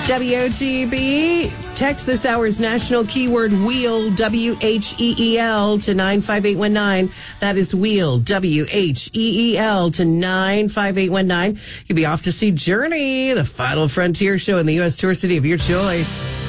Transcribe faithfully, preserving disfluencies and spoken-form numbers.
W O G B. Text this hour's national keyword wheel, W H E E L, to nine five eight one nine. That is wheel, W H E E L, to nine five eight one nine. You'll be off to see Journey, the Final Frontier show in the U S tour city of your choice.